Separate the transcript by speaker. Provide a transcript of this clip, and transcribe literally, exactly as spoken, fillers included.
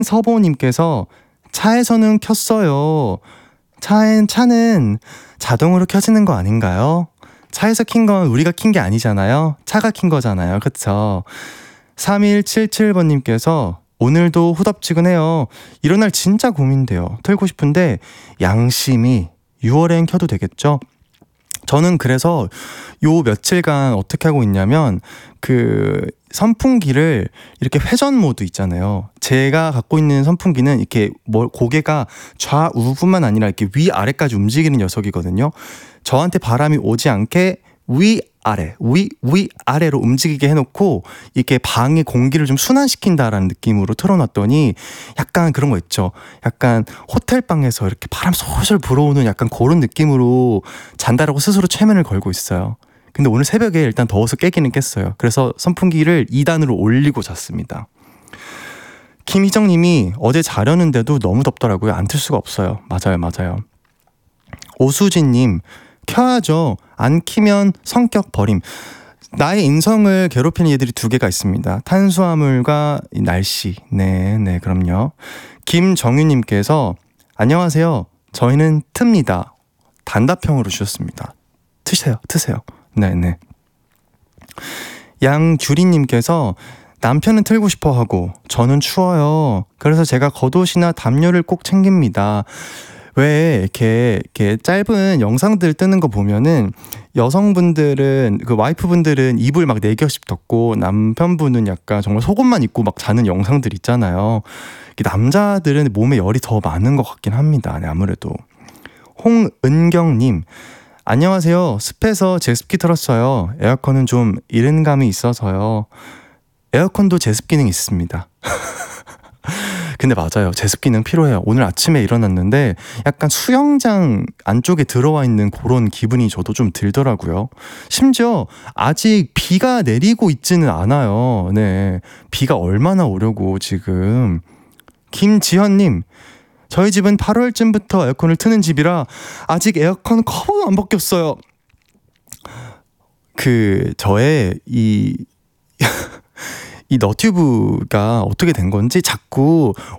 Speaker 1: 서보님께서 차에서는 켰어요. 차엔, 차는 자동으로 켜지는 거 아닌가요? 차에서 킨 건 우리가 킨 게 아니잖아요. 차가 킨 거잖아요. 그쵸? 삼일칠칠번님께서 오늘도 후덥지근해요. 이런 날 진짜 고민돼요. 틀고 싶은데 양심이 유월엔 켜도 되겠죠? 저는 그래서 요 며칠간 어떻게 하고 있냐면 그 선풍기를 이렇게 회전 모드 있잖아요. 제가 갖고 있는 선풍기는 이렇게 뭐 고개가 좌우뿐만 아니라 이렇게 위아래까지 움직이는 녀석이거든요. 저한테 바람이 오지 않게 위아래, 위, 위아래로 움직이게 해놓고 이렇게 방의 공기를 좀 순환시킨다라는 느낌으로 틀어놨더니 약간 그런 거 있죠. 약간 호텔방에서 이렇게 바람 솔솔 불어오는 약간 그런 느낌으로 잔다라고 스스로 최면을 걸고 있어요. 근데 오늘 새벽에 일단 더워서 깨기는 깼어요. 그래서 선풍기를 이 단으로 올리고 잤습니다. 김희정님이 어제 자려는데도 너무 덥더라고요. 안 틀 수가 없어요. 맞아요, 맞아요. 오수진님, 켜야죠. 안 키면 성격 버림. 나의 인성을 괴롭히는 얘들이 두 개가 있습니다. 탄수화물과 날씨. 네, 네, 그럼요. 김정유님께서 안녕하세요. 저희는 틉니다. 단답형으로 주셨습니다. 트세요, 트세요. 네네. 양규리님께서 남편은 틀고 싶어 하고 저는 추워요. 그래서 제가 겉옷이나 담요를 꼭 챙깁니다. 왜 이렇게, 이렇게 짧은 영상들 뜨는 거 보면은 여성분들은 그 와이프분들은 이불 막 네 겹씩 덮고 남편분은 약간 정말 속옷만 입고 막 자는 영상들 있잖아요. 남자들은 몸에 열이 더 많은 것 같긴 합니다. 네, 아무래도. 홍은경님, 안녕하세요. 습해서 제습기 틀었어요. 에어컨은 좀 이른 감이 있어서요. 에어컨도 제습 기능이 있습니다. 근데 맞아요. 제습 기능 필요해요. 오늘 아침에 일어났는데 약간 수영장 안쪽에 들어와 있는 그런 기분이 저도 좀 들더라고요. 심지어 아직 비가 내리고 있지는 않아요. 네, 비가 얼마나 오려고 지금. 김지현님, 저희 집은 팔월쯤부터 에어컨을 트는 집이라 아직 에어컨 커버도 안 벗겼어요. 그 저의 이 이 너튜브가 어떻게 된 건지 자꾸